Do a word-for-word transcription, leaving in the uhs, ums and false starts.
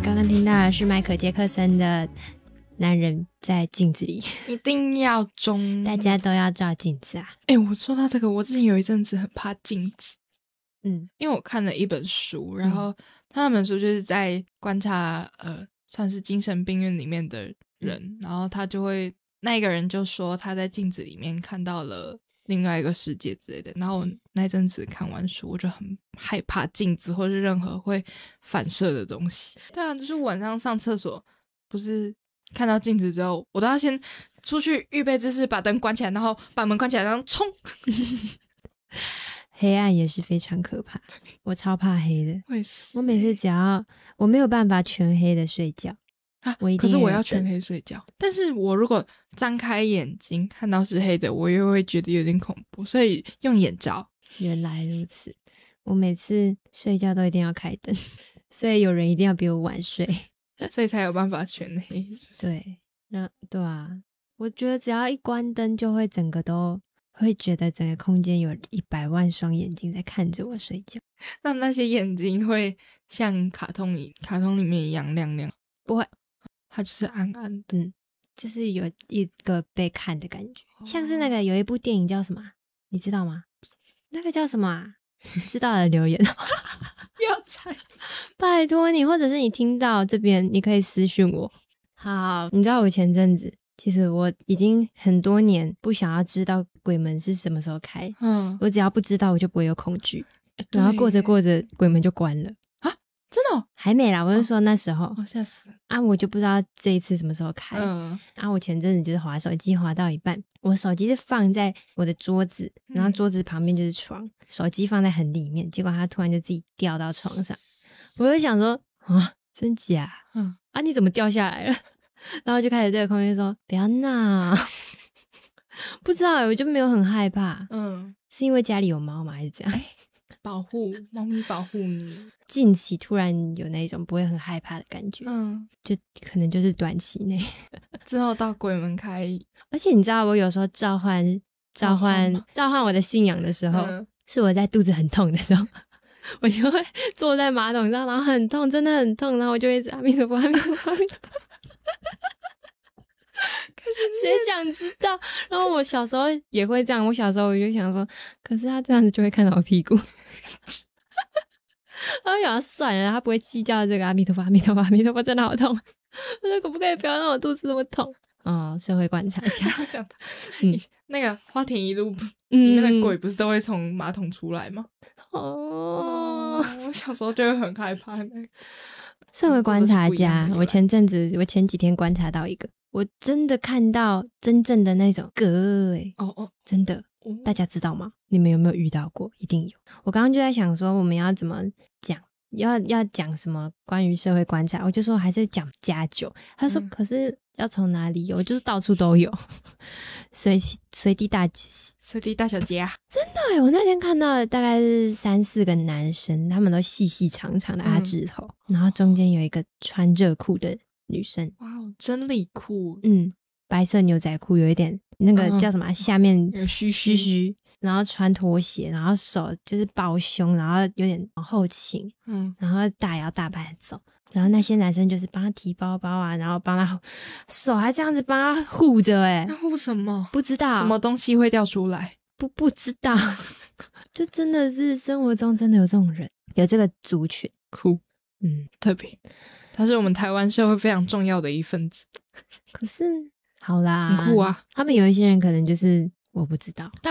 刚刚听到的是迈克杰克森的男人在镜子里， 一定要中， 大家都要照镜子啊。 诶、我说到这个，我之前有一阵子很怕镜子， 嗯， 因为我看了一本书，然后他那本书就是在观察呃，算是精神病院里面的人，嗯、然后他就会那一个人就说他在镜子里面看到了另外一个世界之类的，然后我那阵子看完书我就很害怕镜子或是任何会反射的东西。对啊，就是晚上上厕所不是看到镜子之后我都要先出去预备姿势把灯关起来，然后把门关起来然后冲黑暗也是非常可怕，我超怕黑的。 我也是， 我每次只要我没有办法全黑的睡觉啊， 我一定可是我要全黑睡觉，但是我如果张开眼睛看到是黑的我又会觉得有点恐怖，所以用眼罩。 原来如此，我每次睡觉都一定要开灯，所以有人一定要比我晚睡， 所以才有办法全黑是不是？ 对，那对啊，我觉得只要一关灯就会整个都会觉得整个空间有一百万双眼睛在看着我睡觉。 那那些眼睛会像卡通里卡通里面一样亮亮？ 不会， 它就是暗暗的， 嗯，就是有一个被看的感觉，哦、像是那个有一部电影叫什么，你知道吗？那个叫什么啊？你知道的留言要猜， 拜托你，或者是你听到这边你可以私讯我。好，你知道我前阵子其实我已经很多年不想要知道鬼门是什么时候开，嗯，我只要不知道我就不会有恐惧，然后过着过着鬼门就关了啊！真的、哦、 还没啦，我是说那时候， 哦，吓死了啊！我就不知道这一次什么时候开，嗯，啊，我前阵子就是滑手机滑到一半，我手机是放在我的桌子，然后桌子旁边就是床，嗯、手机放在很里面，结果它突然就自己掉到床上，我就想说啊，真假？嗯，啊，你怎么掉下来了？然后就开始对着空气说不要闹不知道我就没有很害怕，嗯，是因为家里有猫吗还是怎样？ 保护猫咪保护你， 近期突然有那种不会很害怕的感觉，嗯，就可能就是短期内之后到鬼门开。 而且你知道我有时候召唤召唤召唤我的信仰的时候、嗯、是我在肚子很痛的时候我就会坐在马桶上，然后很痛，真的很痛，然后我就会一直阿弥陀佛阿弥陀佛阿弥陀佛谁想知道？然后我小时候也会这样，我小时候我就想说，可是他这样子就会看到我屁股然后想算了，他不会计较这个阿弥陀佛阿弥陀佛阿弥陀佛真的好痛我说可不可以不要让我肚子那么痛哦，社会观察家想嗯，那个花田一路里面的鬼不是都会从马桶出来吗？哦、嗯，我小时候就会很害怕那个社会观察家。我前阵子我前几天观察到一个，我真的看到真正的那种哥欸，哦哦，真的，大家知道吗？你们有没有遇到过？一定有。我刚刚就在想说我们要怎么讲，要要讲什么关于社会观察，我就说还是讲家酒。他说、嗯、可是要从哪里有？就是到处都有随随地大随地大小街啊， 真的耶。我那天看到的大概是三四个男生，他们都细细长长的阿指头、嗯、然后中间有一个穿热裤的女生， 哇哦，真理裤， 嗯，白色牛仔裤，有一点那个叫什么、嗯、下面有须须须，然后穿拖鞋，然后手就是抱胸，然后有点往后倾，嗯，然后大摇大摆的走，然后那些男生就是帮他提包包啊，然后帮他手还这样子帮他护着欸， 他护什么？ 不知道， 什么东西会掉出来？ 不不知道就真的是生活中真的有这种人，有这个族群， 酷，嗯，特别，他是我们台湾社会非常重要的一份子。 可是好啦， 很酷啊， 他们有一些人可能就是我不知道，